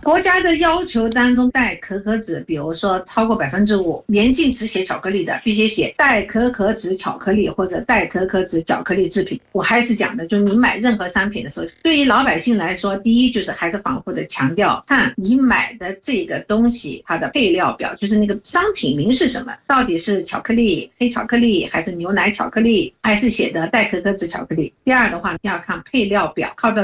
国家的要求当中带可可脂，比如说超过5%，严禁只写巧克力的，必须写带可可脂巧克力或者带可可脂巧克力制品。我还是讲的，就是你买任何商品的时候，对于老百姓来说，第一就是还是反复的强调，看你买的这个东西它的配料表，就是那个商品名是什么，到底是巧克力、黑巧克力还是牛奶巧克力，还是写的带可可脂巧克力。第二的话要看配料表，靠着